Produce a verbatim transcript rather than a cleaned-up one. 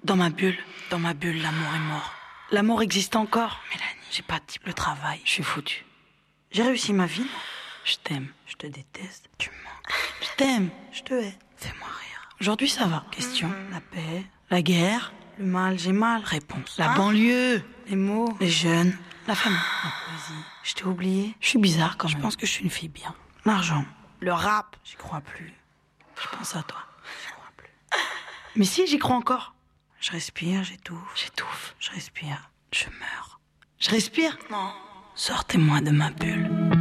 Dans ma bulle, dans ma bulle, l'amour est mort. L'amour existe encore. Mélanie, J'ai pas de type. le travail, Je suis foutue. J'ai réussi ma vie. je t'aime, je te déteste, tu me manques. Je t'aime. Je te hais. Fais-moi rire. Aujourd'hui, ça va. Question, La paix, la guerre, le mal, j'ai mal. réponse. La Hein? banlieue, Les mots, les jeunes, la famille. la poésie. Je t'ai oublié. Je suis bizarre quand Je même. pense que je suis une fille bien. L'argent, le rap, J'y crois plus. je pense à toi. J'y crois plus. Mais si, j'y crois encore. Je respire, j'étouffe. J'étouffe. Je respire, je meurs. Je respire. Non. Sortez-moi de ma bulle.